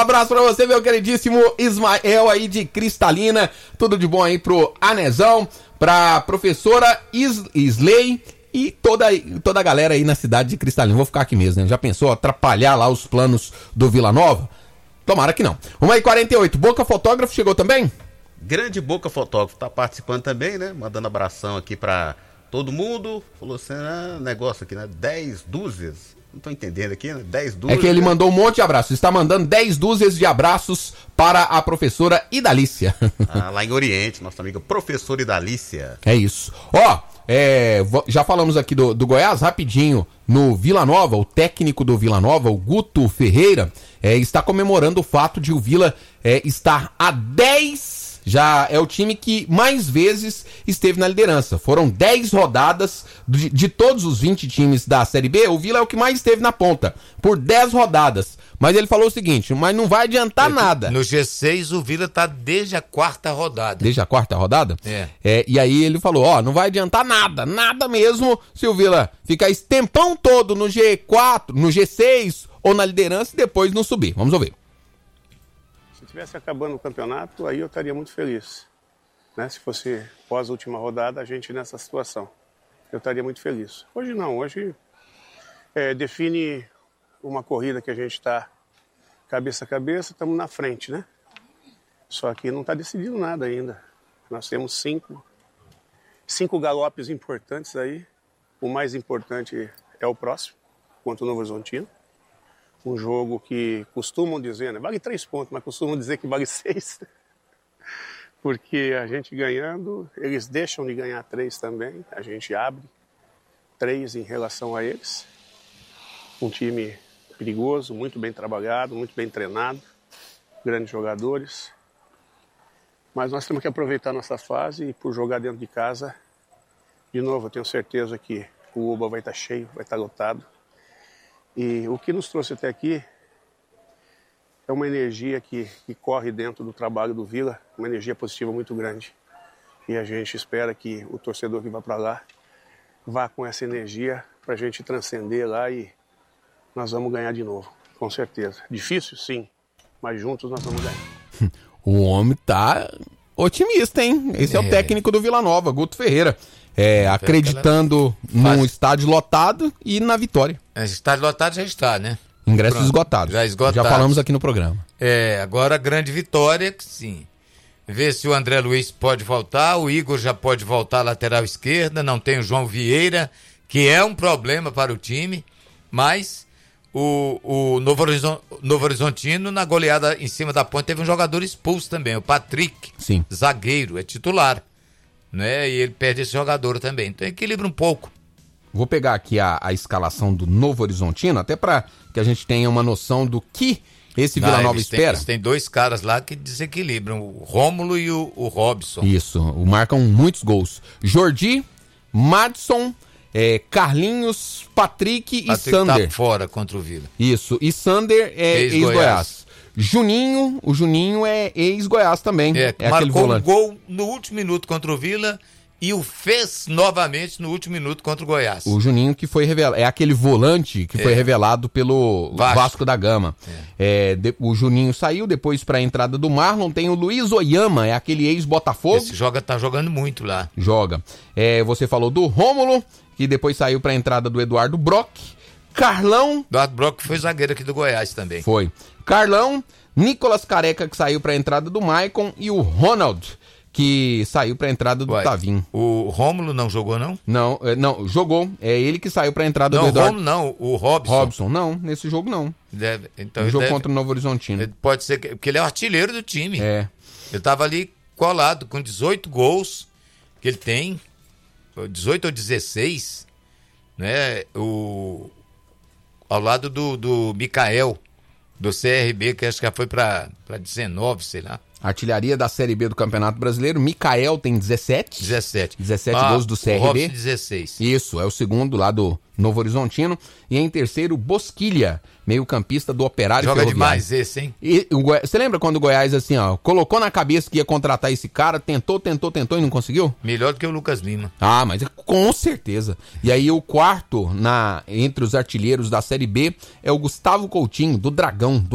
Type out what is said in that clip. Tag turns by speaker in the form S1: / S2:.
S1: Abraço pra você, meu queridíssimo Ismael aí de Cristalina. Tudo de bom aí pro Anezão, pra professora Isley e toda a galera aí na cidade de Cristalina. Vou ficar aqui mesmo, né? Já pensou atrapalhar lá os planos do Vila Nova? Tomara que não. 1h48, Boca Fotógrafo chegou também?
S2: Grande Boca Fotógrafo tá participando também, né? Mandando abração aqui pra todo mundo. Falou assim, negócio aqui, né? 10 dúzias. Não tô entendendo aqui, né? 10 dúzias.
S1: É que ele mandou um monte de abraços. Está mandando 10 dúzias de abraços para a professora Idalícia.
S2: Lá em Oriente, nossa amiga professora Idalícia.
S1: É isso. Já falamos aqui do Goiás, rapidinho. No Vila Nova, o técnico do Vila Nova, o Guto Ferreira, está comemorando o fato de o Vila estar a 10. Já é o time que mais vezes esteve na liderança. Foram 10 rodadas de todos os 20 times da Série B. O Vila é o que mais esteve na ponta, por 10 rodadas. Mas ele falou o seguinte, mas não vai adiantar nada.
S3: No G6 o Vila tá desde a 4ª rodada.
S1: Desde a 4ª rodada?
S3: É.
S1: E aí ele falou, não vai adiantar nada mesmo se o Vila ficar esse tempão todo no G4, no G6 ou na liderança e depois não subir. Vamos ouvir.
S4: Se estivesse acabando o campeonato, aí eu estaria muito feliz. Né? Se fosse pós-última rodada, a gente nessa situação. Eu estaria muito feliz. Hoje não, hoje define uma corrida que a gente está cabeça a cabeça, estamos na frente, né? Só que não está decidido nada ainda. Nós temos cinco galopes importantes aí. O mais importante é o próximo, contra o Novo Horizontino. Um jogo que costumam dizer, né? Vale 3 pontos, mas costumam dizer que vale 6. Porque a gente ganhando, eles deixam de ganhar 3 também. A gente abre 3 em relação a eles. Um time perigoso, muito bem trabalhado, muito bem treinado. Grandes jogadores. Mas nós temos que aproveitar nossa fase e por jogar dentro de casa. De novo, eu tenho certeza que o Oba vai estar cheio, vai estar lotado. E o que nos trouxe até aqui é uma energia que corre dentro do trabalho do Vila, uma energia positiva muito grande. E a gente espera que o torcedor que vai para lá vá com essa energia para a gente transcender lá e nós vamos ganhar de novo, com certeza. Difícil, sim, mas juntos nós vamos ganhar.
S1: O homem tá otimista, hein? Esse é o técnico do Vila Nova, Guto Ferreira. Acreditando num estádio lotado e na vitória.
S3: Estádio lotado já está, né?
S1: Ingressos esgotados. Já falamos aqui no programa.
S3: Agora a grande vitória, sim. Ver se o André Luiz pode voltar, o Igor já pode voltar à lateral esquerda, não tem o João Vieira, que é um problema para o time, mas o Novo Horizontino, na goleada em cima da ponte, teve um jogador expulso também, o Patrick,
S1: sim.
S3: Zagueiro, é titular. Né? E ele perde esse jogador também. Então equilibra um pouco.
S1: Vou pegar aqui a escalação do Novo Horizontino, até para que a gente tenha uma noção do que esse Vila Nova espera.
S3: Tem 2 caras lá que desequilibram, o Rômulo e o Robson.
S1: Isso, marcam muitos gols. Jordi, Madison, Carlinhos, Patrick e Sander.
S3: Tá fora contra o Vila.
S1: Isso, e Sander é ex-Goiás. O Juninho é ex-Goiás também.
S3: Marcou um gol no último minuto contra o Vila e o fez novamente no último minuto contra o Goiás.
S1: O Juninho que foi revelado, é aquele volante que foi revelado pelo Vasco da Gama. O Juninho saiu, depois para a entrada do Marlon tem o Luiz Oyama, é aquele ex-Botafogo.
S3: Esse tá jogando muito lá.
S1: Joga. Você falou do Rômulo, que depois saiu para a entrada do Eduardo Brock. Carlão.
S3: Eduardo Brock foi zagueiro aqui do Goiás também.
S1: Foi. Carlão, Nicolas Careca, que saiu para a entrada do Maicon, e o Ronald, que saiu para a entrada do Tavim.
S3: O Rômulo não jogou, não?
S1: Não, jogou. É ele que saiu para a entrada do Eduardo.
S3: Não, o Robson.
S1: Robson, não, nesse jogo não.
S3: Então
S1: no jogo contra o Novo Horizontino.
S3: Pode ser, porque ele é o artilheiro do time.
S1: Ele
S3: estava ali colado com 18 gols que ele tem, 18 ou 16, né? Ao lado do Mikael, do CRB, que acho que já foi para 19, sei lá.
S1: Artilharia da Série B do Campeonato Brasileiro, Mikael tem 17 gols do CRB.
S3: Robson 16.
S1: Isso, é o segundo lá do Novo Horizontino. E em terceiro, Bosquilha, meio-campista do Operário Ferroviário.
S3: Joga demais esse, hein?
S1: Você lembra quando o Goiás, assim, colocou na cabeça que ia contratar esse cara, tentou e não conseguiu?
S3: Melhor do que o Lucas Lima.
S1: Mas com certeza. E aí o quarto entre os artilheiros da Série B é o Gustavo Coutinho, do Dragão,